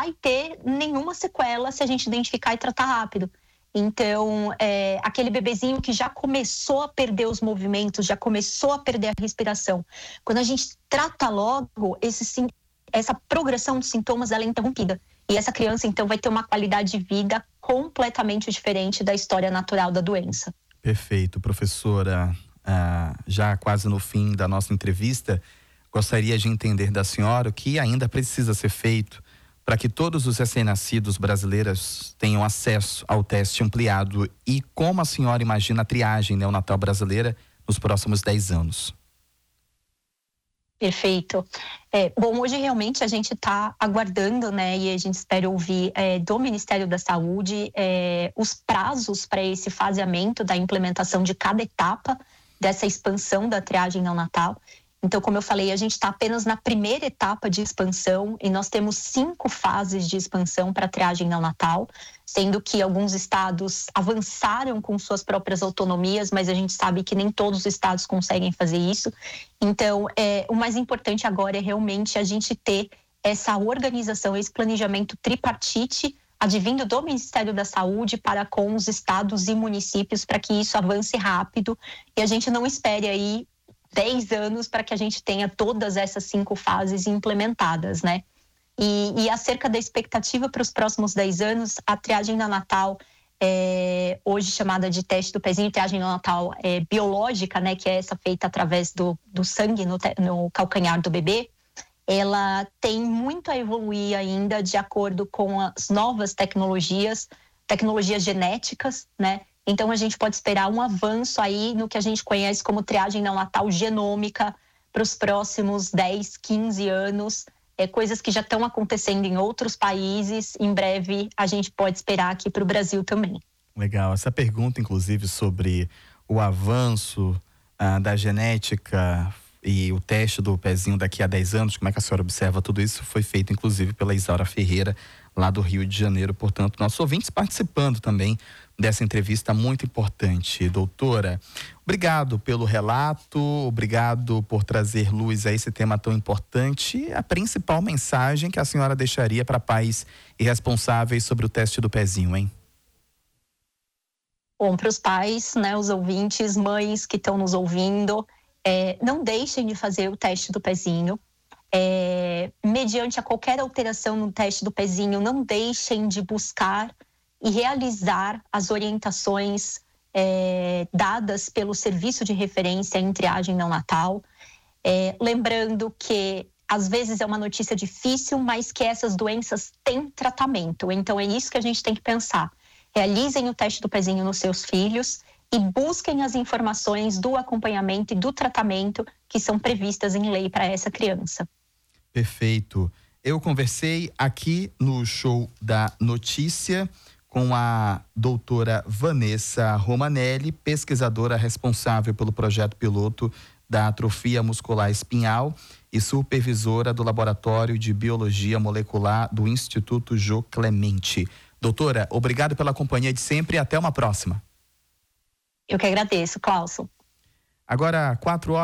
vai ter nenhuma sequela se a gente identificar e tratar rápido. Então, aquele bebezinho que já começou a perder os movimentos, já começou a perder a respiração, quando a gente trata logo, essa progressão de sintomas ela é interrompida. E essa criança, então, vai ter uma qualidade de vida completamente diferente da história natural da doença. Perfeito, professora. Já quase no fim da nossa entrevista, gostaria de entender da senhora o que ainda precisa ser feito para que todos os recém-nascidos brasileiros tenham acesso ao teste ampliado e como a senhora imagina a triagem neonatal brasileira nos próximos 10 anos. Perfeito. Bom, hoje realmente a gente está aguardando, né, e a gente espera ouvir do Ministério da Saúde os prazos para esse faseamento da implementação de cada etapa dessa expansão da triagem neonatal. Então, como eu falei, a gente está apenas na primeira etapa de expansão e nós temos 5 fases de expansão para a triagem neonatal, sendo que alguns estados avançaram com suas próprias autonomias, mas a gente sabe que nem todos os estados conseguem fazer isso. Então, o mais importante agora é realmente a gente ter essa organização, esse planejamento tripartite advindo do Ministério da Saúde para com os estados e municípios para que isso avance rápido e a gente não espere aí 10 anos para que a gente tenha todas essas 5 fases implementadas, né? E acerca da expectativa para os próximos 10 anos, a triagem neonatal, hoje chamada de teste do pezinho, triagem neonatal biológica, né? Que é essa feita através do sangue no calcanhar do bebê, ela tem muito a evoluir ainda de acordo com as novas tecnologias genéticas, né? Então, a gente pode esperar um avanço aí no que a gente conhece como triagem neonatal genômica para os próximos 10, 15 anos. Coisas que já estão acontecendo em outros países. Em breve, a gente pode esperar aqui para o Brasil também. Legal. Essa pergunta, inclusive, sobre o avanço da genética e o teste do pezinho daqui a 10 anos, como é que a senhora observa tudo isso? Foi feito, inclusive, pela Isaura Ferreira, lá do Rio de Janeiro. Portanto, nossos ouvintes participando também dessa entrevista muito importante. Doutora, obrigado pelo relato, obrigado por trazer luz a esse tema tão importante. A principal mensagem que a senhora deixaria para pais irresponsáveis sobre o teste do pezinho, hein? Bom, para os pais, né, os ouvintes, mães que estão nos ouvindo, não deixem de fazer o teste do pezinho. Mediante a qualquer alteração no teste do pezinho, não deixem de buscar e realizar as orientações dadas pelo serviço de referência em triagem neonatal. Lembrando que às vezes é uma notícia difícil, mas que essas doenças têm tratamento. Então é isso que a gente tem que pensar. Realizem o teste do pezinho nos seus filhos e busquem as informações do acompanhamento e do tratamento que são previstas em lei para essa criança. Perfeito. Eu conversei aqui no Show da Notícia com a doutora Vanessa Romanelli, pesquisadora responsável pelo projeto piloto da atrofia muscular espinhal e supervisora do Laboratório de Biologia Molecular do Instituto Jô Clemente. Doutora, obrigado pela companhia de sempre e até uma próxima. Eu que agradeço, Clauson. Agora,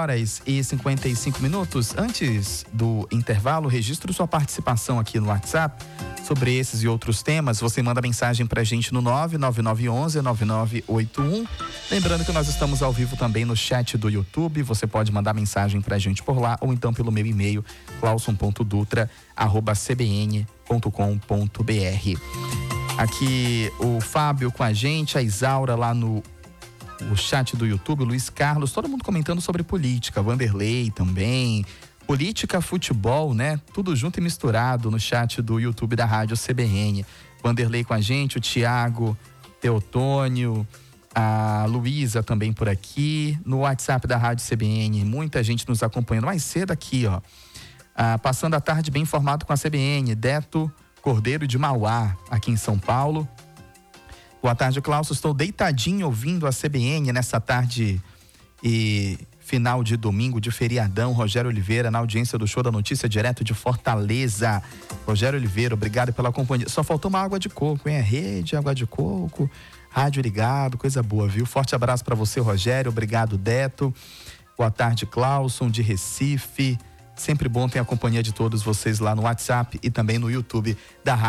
4h55. Antes do intervalo, registro sua participação aqui no WhatsApp sobre esses e outros temas. Você manda mensagem pra gente no 99911-9981. Lembrando que nós estamos ao vivo também no chat do YouTube. Você pode mandar mensagem pra gente por lá ou então pelo meu e-mail, clauson.dutra@cbn.com.br. Aqui o Fábio com a gente, a Isaura lá no chat do YouTube, o Luiz Carlos, todo mundo comentando sobre política, Vanderlei também, política, futebol, né? Tudo junto e misturado no chat do YouTube da Rádio CBN. Vanderlei com a gente, o Tiago, Teotônio, a Luísa também por aqui, no WhatsApp da Rádio CBN, muita gente nos acompanhando mais cedo aqui, ó. Passando a tarde bem informado com a CBN, Deto Cordeiro de Mauá, aqui em São Paulo. Boa tarde, Clauson. Estou deitadinho ouvindo a CBN nessa tarde e final de domingo de feriadão. Rogério Oliveira na audiência do Show da Notícia, direto de Fortaleza. Rogério Oliveira, obrigado pela companhia. Só faltou uma água de coco, hein? Rede, água de coco, rádio ligado, coisa boa, viu? Forte abraço para você, Rogério. Obrigado, Deto. Boa tarde, Clauson, de Recife. Sempre bom ter a companhia de todos vocês lá no WhatsApp e também no YouTube da Rádio.